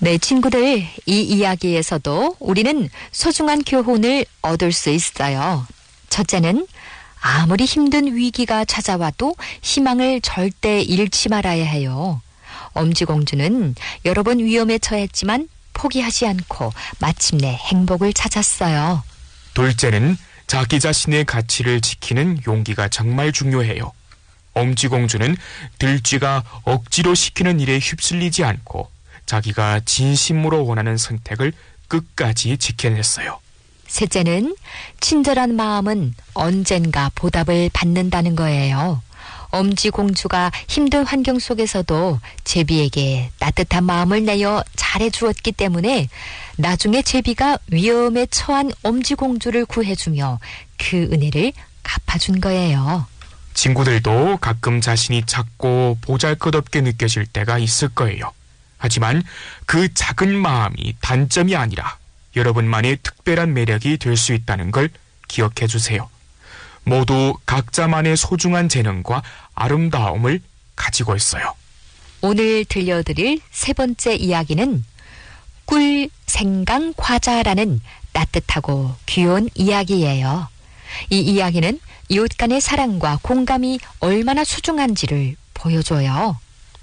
네, 친구들, 이 이야기에서도 우리는 소중한 교훈을 얻을 수 있어요. 첫째는 아무리 힘든 위기가 찾아와도 희망을 절대 잃지 말아야 해요. 엄지공주는 여러 번 위험에 처했지만 포기하지 않고 마침내 행복을 찾았어요. 둘째는 자기 자신의 가치를 지키는 용기가 정말 중요해요. 엄지공주는 들쥐가 억지로 시키는 일에 휩쓸리지 않고 자기가 진심으로 원하는 선택을 끝까지 지켜냈어요. 셋째는 친절한 마음은 언젠가 보답을 받는다는 거예요. 엄지공주가 힘든 환경 속에서도 제비에게 따뜻한 마음을 내어 잘해주었기 때문에 나중에 제비가 위험에 처한 엄지공주를 구해주며 그 은혜를 갚아준 거예요. 친구들도 가끔 자신이 작고 보잘것없게 느껴질 때가 있을 거예요. 하지만 그 작은 마음이 단점이 아니라 여러분만의 특별한 매력이 될 수 있다는 걸 기억해 주세요. 모두 각자만의 소중한 재능과 아름다움을 가지고 있어요. 오늘 들려드릴 세 번째 이야기는 꿀 생강 과자라는 따뜻하고 귀여운 이야기예요. 이 이야기는 이웃 간의 사랑과 공감이 얼마나 소중한지를 보여줘요.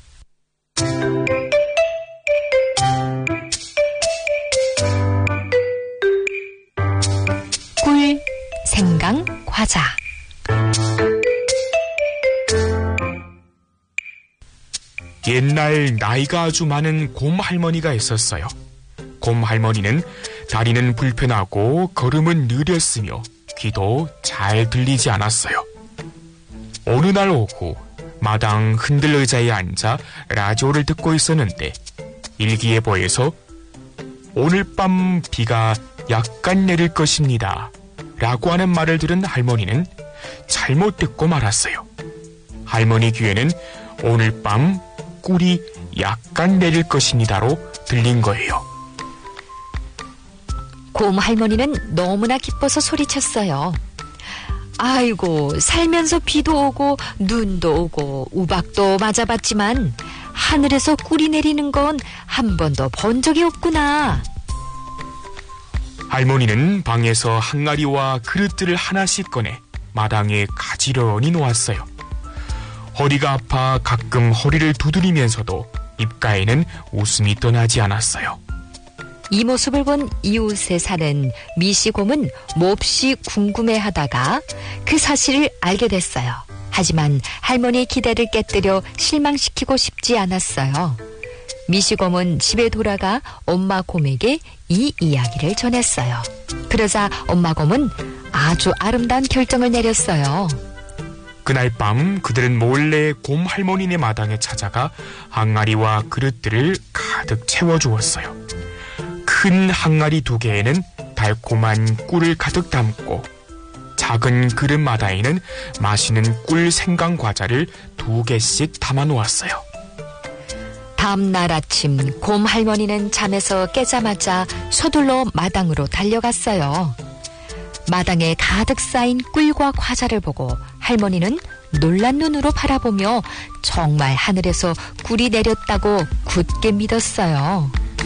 꿀 생강 과자. 옛날 나이가 아주 많은 곰 할머니가 있었어요. 곰 할머니는 다리는 불편하고 걸음은 느렸으며 귀도 잘 들리지 않았어요. 어느 날 오후 마당 흔들 의자에 앉아 라디오를 듣고 있었는데 일기예보에서 오늘 밤 비가 약간 내릴 것입니다 라고 하는 말을 들은 할머니는 잘못 듣고 말았어요. 할머니 귀에는 오늘 밤 꿀이 약간 내릴 것입니다로 들린 거예요. 곰 할머니는 너무나 기뻐서 소리쳤어요. 아이고, 살면서 비도 오고 눈도 오고 우박도 맞아봤지만 하늘에서 꿀이 내리는 건 한 번도 본 적이 없구나. 할머니는 방에서 항아리와 그릇들을 하나씩 꺼내 마당에 가지런히 놓았어요. 허리가 아파 가끔 허리를 두드리면서도 입가에는 웃음이 떠나지 않았어요. 이 모습을 본 이웃에 사는 미씨곰은 몹시 궁금해하다가 그 사실을 알게 됐어요. 하지만 할머니의 기대를 깨뜨려 실망시키고 싶지 않았어요. 미씨곰은 집에 돌아가 엄마 곰에게 이 이야기를 전했어요. 그러자 엄마 곰은 아주 아름다운 결정을 내렸어요. 그날 밤 그들은 몰래 곰 할머니네 마당에 찾아가 항아리와 그릇들을 가득 채워주었어요. 큰 항아리 2개에는 달콤한 꿀을 가득 담고 작은 그릇마다에는 맛있는 꿀 생강 과자를 2개씩 담아 놓았어요. 다음날 아침 곰 할머니는 잠에서 깨자마자 서둘러 마당으로 달려갔어요. 마당에 가득 쌓인 꿀과 과자를 보고 할머니는 놀란 눈으로 바라보며 정말 하늘에서 꿀이 내렸다고 굳게 믿었어요.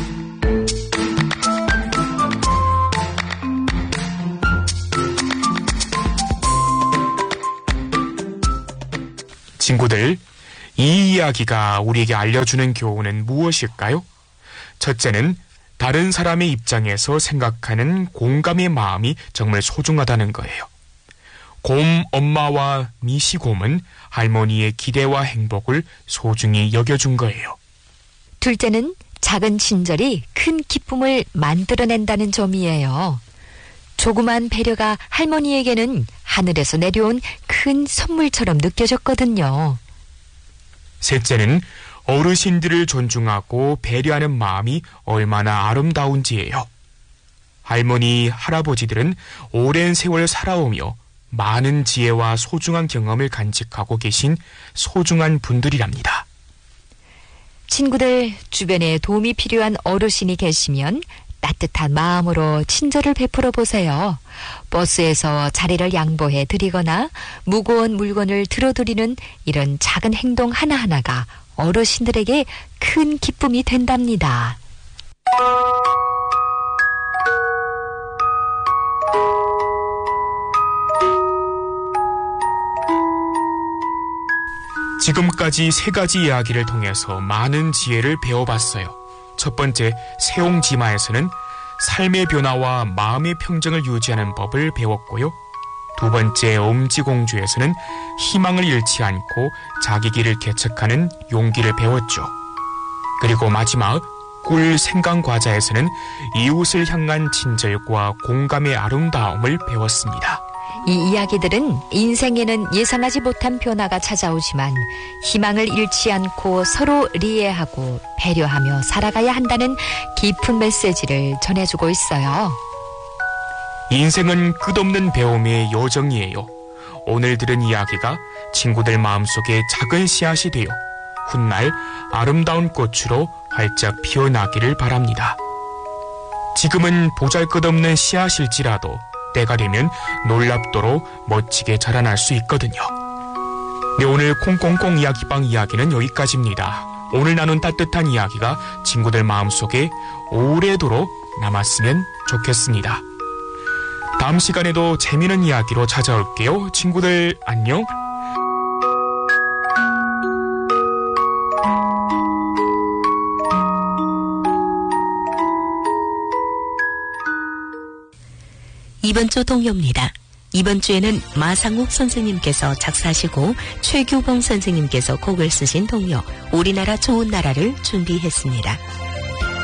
친구들, 이 이야기가 우리에게 알려주는 교훈은 무엇일까요? 첫째는 다른 사람의 입장에서 생각하는 공감의 마음이 정말 소중하다는 거예요. 곰 엄마와 미씨곰은 할머니의 기대와 행복을 소중히 여겨준 거예요. 둘째는 작은 친절이 큰 기쁨을 만들어낸다는 점이에요. 조그만 배려가 할머니에게는 하늘에서 내려온 큰 선물처럼 느껴졌거든요. 셋째는 어르신들을 존중하고 배려하는 마음이 얼마나 아름다운지예요. 할머니, 할아버지들은 오랜 세월 살아오며 많은 지혜와 소중한 경험을 간직하고 계신 소중한 분들이랍니다. 친구들, 주변에 도움이 필요한 어르신이 계시면 따뜻한 마음으로 친절을 베풀어 보세요. 버스에서 자리를 양보해 드리거나 무거운 물건을 들어드리는 이런 작은 행동 하나하나가 어르신들에게 큰 기쁨이 된답니다. 지금까지 3가지 이야기를 통해서 많은 지혜를 배워봤어요. 첫 번째, 세옹지마에서는 삶의 변화와 마음의 평정을 유지하는 법을 배웠고요. 두 번째, 엄지공주에서는 희망을 잃지 않고 자기 길을 개척하는 용기를 배웠죠. 그리고 마지막, 꿀 생강과자에서는 이웃을 향한 친절과 공감의 아름다움을 배웠습니다. 이 이야기들은 인생에는 예상하지 못한 변화가 찾아오지만 희망을 잃지 않고 서로 이해하고 배려하며 살아가야 한다는 깊은 메시지를 전해주고 있어요. 인생은 끝없는 배움의 여정이에요. 오늘 들은 이야기가 친구들 마음속에 작은 씨앗이 되어 훗날 아름다운 꽃으로 활짝 피어나기를 바랍니다. 지금은 보잘것없는 씨앗일지라도 때가 되면 놀랍도록 멋지게 자라날 수 있거든요. 네, 오늘 콩콩콩 이야기방 이야기는 여기까지입니다. 오늘 나눈 따뜻한 이야기가 친구들 마음속에 오래도록 남았으면 좋겠습니다. 다음 시간에도 재미있는 이야기로 찾아올게요. 친구들 안녕. 이번 주 동요입니다. 이번 주에는 마상욱 선생님께서 작사하시고 최규봉 선생님께서 곡을 쓰신 동요 우리나라 좋은 나라를 준비했습니다.